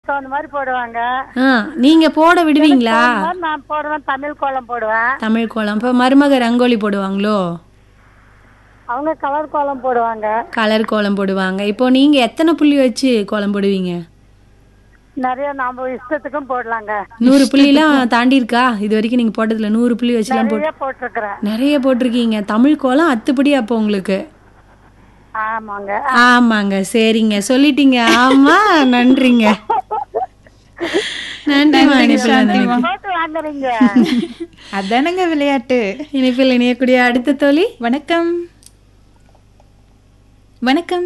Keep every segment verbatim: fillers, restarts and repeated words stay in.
தகுந்த மாதிரி போடுவாங்க. ஆ, நீங்க போட விடுவீங்களா? நான் போடுவேன், தமிழ் கோலம் போடுவேன். தமிழ் கோலம். இப்போ மருமக ரங்கோலி போடுவாங்களோ? அவங்க கலர் கோலம் போடுவாங்க. கலர் கோலம் போடுவாங்க. இப்போ நீங்க எத்தனை புள்ளி வச்சு கோலம் போடுவீங்க? நிறைய நாம இஷ்டத்துக்கும் போடலாங்க. நூறு புள்ளிலாம் தாண்டி இருக்கா இது வரைக்கும் நீங்க போட்டதுல? நூறு புள்ளி வச்சுலாம் போட்டு போட்டிருக்கிறேன். நிறைய போட்டிருக்கீங்க. தமிழ் கோலம் அத்துப்படி அப்போ உங்களுக்கு. ஆமாங்க ஆமாங்க, சரிங்க, சொல்லிட்டீங்க. ஆமா, நன்றிங்க. அதானங்க விளையாட்டு. இனிப்பில் இணையக்கூடிய அடுத்த தோழி. வணக்கம். வணக்கம்.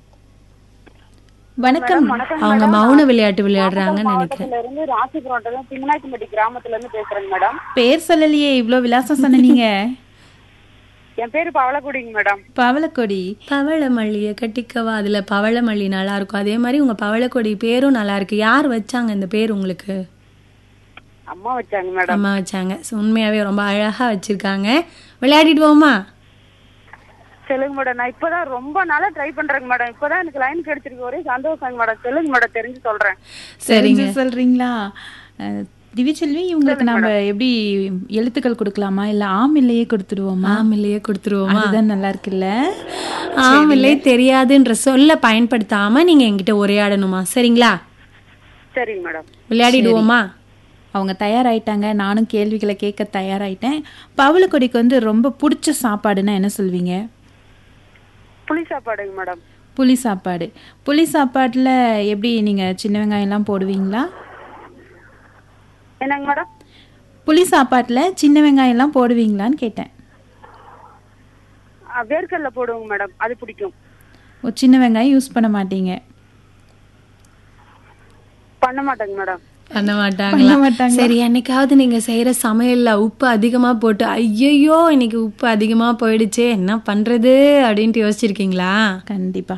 வணக்கம். அவங்க மௌன விளையாட்டு விளையாடுறாங்கன்னு நினைக்கிறேன். ராசிபுரம் சிங்கநாயக்கம்பட்டி கிராமத்துல இருந்து பேசுறேங்க மேடம். பேர் சொல்லலையே, இவ்வளவு விலாசம் சொன்னீங்க. என் பேரு பவளக்கொடிங்க மேடம். பவளக்கொடி. பவளமல்லிய கட்டிக்கவா, அதுல பவளமல்லி நல்லா இருக்கும். அதே மாதிரி உங்க பவளக்கொடி பேரும் நல்லா இருக்கு. யார் வச்சாங்க இந்த பேர் உங்களுக்கு? அம்மா வச்சாங்க மேடம். அம்மா வச்சாங்க. உண்மையாவே ரொம்ப அழகா வச்சிருக்காங்க. விளையாடிடுவோமா? சொல்லுங்க மேடம். நான் இப்பதான் ரொம்ப நாளா ட்ரை பண்றேங்க மேடம். இப்பதான் எனக்கு லைன் கிடைச்சிருக்கு. ஒரே சந்தோஷம் மேடம். சொல்லுங்க மேடம், தெரிஞ்சு சொல்றேன். சரிங்க, சொல்றீங்களா? திவிச்செல்வி, இவங்களுக்கு நாம எப்படி எழுத்துக்கள் கொடுக்கலாமா இல்ல ஆமில்லையே கொடுத்துடுவோமா? ஆமில்லையே கொடுத்துருவோமா? அதுதான் நல்லா இருக்குல்ல. ஆமில்லை தெரியாதுன்ற சொல்ல பயன்படுத்தாம நீங்க என்கிட்ட உரையாடணுமா? சரிங்களா? சரிங்க மேடம். விளையாடிடுவோமா? அவங்க தயாராயிட்டாங்க. நானும் கேள்விகளை கேட்க தயாராயிட்டேன். பவளக்கொடிக்கு வந்து ரொம்ப பிடிச்ச சாப்பாடுன்னா என்ன சொல்வீங்க? புளி சாப்பாடுங்க மேடம். புளி சாப்பாடு. புளி சாப்பாட்டுல எப்படி நீங்க சின்ன வெங்காயம் எல்லாம் போடுவீங்களா? என்னங்க மேடம்? புளி சாப்பாட்டுல சின்ன வெங்காயம் எல்லாம் போடுவீங்களான்னு கேட்டேன். வேர்க்கடலை போடுவோங்க மேடம், அது பிடிக்கும். ஓ, சின்ன வெங்காயம் யூஸ் பண்ண மாட்டீங்க? பண்ண மாட்டேங்க மேடம். பண்ண மாட்டாங்களா? சரி, என்னைக்காவது நீங்க செய்யற சமையல்ல உப்பு அதிகமா போட்டு ஐயோ இன்னைக்கு உப்பு அதிகமா போயிடுச்சே என்ன பண்றது அப்படின்ட்டு யோசிச்சிருக்கீங்களா? கண்டிப்பா.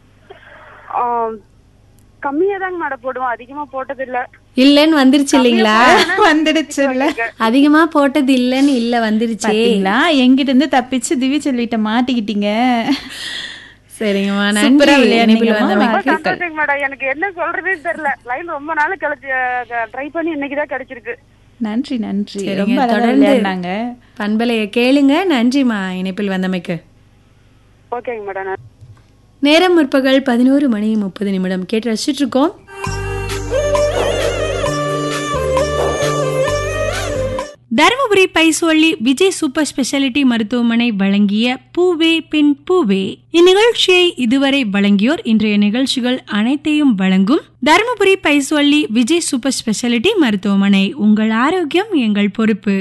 கம்மியா தாங்க மேடம் போடுவோம், அதிகமா போட்டது இல்ல. இல்லன்னு வந்துருச்சு இல்லீங்களா? வந்துடுச்சு இல்ல, அதிகமா போட்டது இல்லன்னு இல்ல வந்துருச்சு. எங்கிட்ட இருந்து தப்பிச்சு திவிச்செல்விட்ட மாட்டிக்கிட்டீங்க. சரிங்கம்மா, நன்றி. எனக்கு என்ன சொல்றதே தெரியல. லைன் ரொம்ப நாள் ட்ரை பண்ணி இன்னைக்குதான் கிடைச்சிருக்கு. நன்றி நன்றி. தொடர்ந்து பண்பலைய கேளுங்க. நன்றிமா இணைப்பில் வந்தமைக்கு. ஓகேங்க மேடம். நேரம் முற்பகல் பதினோரு மணி முப்பது நிமிடம். கேட்டு ரசிச்சுட்டு இருக்கோம். தருமபுரி பைசோலி விஜய் சூப்பர் ஸ்பெஷாலிட்டி மருத்துவமனை வழங்கிய பூவே பின் பூவே இந்நிகழ்ச்சியை இதுவரை வழங்கியோர் இன்றைய நிகழ்ச்சிகள் அனைத்தையும் வழங்கும் தருமபுரி பைசோலி விஜய் சூப்பர் ஸ்பெஷாலிட்டி மருத்துவமனை. உங்கள் ஆரோக்கியம் எங்கள் பொறுப்பு.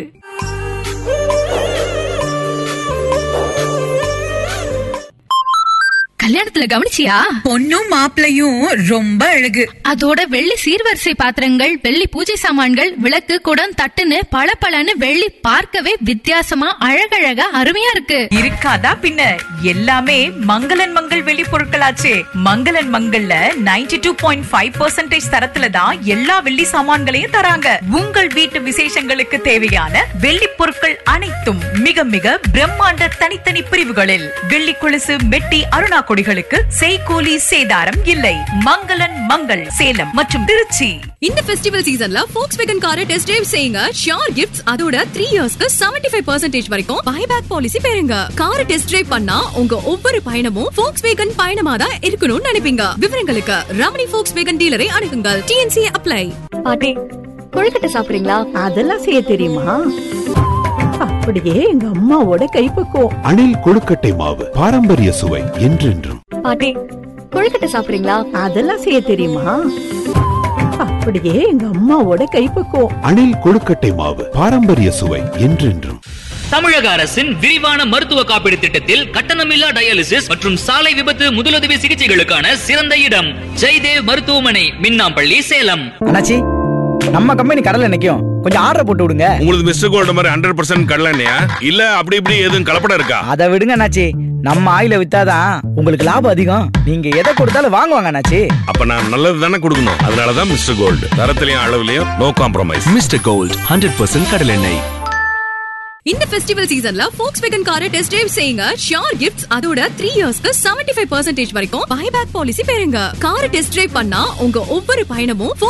கல்யாணத்துல கவனிச்சியா? பொண்ணும் மாப்பிளையும் ரொம்ப அழகு. அதோட வெள்ளி சீர்வரிசை பாத்திரங்கள், வெள்ளி பூஜை சாமான்கள், விளக்கு, குடம், தட்டுன்னு பளபளன்னு வெள்ளி பார்க்கவே வித்தியாசமா அழகழகா அருமையா இருக்கு. இருக்காதா பின்ன? எல்லாமே மங்களன் மங்கள் வெள்ளி பொருட்களாச்சே. மங்களன் மங்கள்ல ninety two point five percentage தரத்துல தான் எல்லா வெள்ளி சாமான்களையும் தராங்க. உங்கள் வீட்டு விசேஷங்களுக்கு தேவையான வெள்ளி பொருட்கள் அனைத்தும் மிக மிக பிரம்மாண்ட தனித்தனி பிரிவுகளில். வெள்ளி கொலுசு, மெட்டி, அருணா கொடிகளுக்கு செய்கூலி சேதாரம் இல்லை. மங்களன் மங்கள் சேலம் மற்றும் திருச்சி. இந்த ஃபெஸ்டிவல் சீசன்ல Volkswagen காரை டெஸ்ட் டிரைவ் செய்யுங்க. ஷியோர் கிஃப்ட்ஸ், அதோட த்ரீ இயர்ஸ்க்கு செவன்டி ஃபைவ் பர்சன்டேஜ் வரைக்கும் பைபேக் பாலிசி பெறுங்க. காரை டெஸ்ட் டிரைவ் பண்ணா உங்க ஒவ்வொரு பயணமும் Volkswagen பயணமா தான் இருக்கணும்னு நினைப்பீங்க. விவரங்களுக்கு ரமணி Volkswagen டீலரை அணுகுங்கள். DNC apply. பாட்டி, கொழுக்கட்டை சாப்பிடுறீங்களா? அதெல்லாம் செய்ய தெரியுமா? அப்படியே எங்க அம்மாவோட கைப்பக்குவம். அணில் கொழுக்கட்டை மாவு, பாரம்பரிய சுவை என்றென்றும். பாட்டி, கொழுக்கட்டை சாப்பிடுறீங்களா? அதெல்லாம் செய்ய தெரியுமா? அப்படியே எங்க அம்மாவோட கைப்பக்குவம். அணில் கொழுக்கட்டை மாவு, பாரம்பரிய சுவை என்றென்றும். தமிழக அரசின் விரிவான மருத்துவ காப்பீடு திட்டத்தில் கட்டணமில்லா டயாலிசிஸ் மற்றும் சாலை விபத்து முதலுதவி சிகிச்சைகளுக்கான சிறந்த இடம் ஜெய்தேவ் மருத்துவமனை, மின்னாம்பள்ளி, சேலம். அண்ணாச்சி, நம்ம கம்பெனி கடலை நிக்கும், கொஞ்சம் ஆர்டர் போட்டு விடுங்க. உங்களுக்கு மிஸ்டர் கோல்ட் மாதிரி ஹண்ட்ரட் பர்சன்ட் கடலை எண்ணெயா? இல்ல அப்படி இப்படி எதுவும் கலப்படம் இருக்கா? அதை விடுங்க அண்ணாச்சி, நம்ம ஆயில வித்தாதான் உங்களுக்கு லாபம் அதிகம். நீங்க எதை கொடுத்தாலும் வாங்குவாங்க அண்ணாச்சி. அப்ப நான் நல்லது தானே கொடுக்கணும். அதனாலதான் mister gold, தரத்திலையும் அளவுலயும் no compromise. Mister gold hundred percent கடலை எண்ணெய். இந்த ஃபெஸ்டிவல் சீசன்ல Volkswagen காரை டெஸ்ட் டிரைவ் செய்யுங்க. ஷியோர் கிஃப்ட்ஸ், அதோட த்ரீ இயர்ஸ்க்கு செவன்டி ஃபைவ் பர்சன்டேஜ் வரைக்கும் பைபேக் பாலிசி பெறுங்க. காரை டெஸ்ட் டிரைவ் பண்ணா உங்க ஒவ்வொரு பயணமும்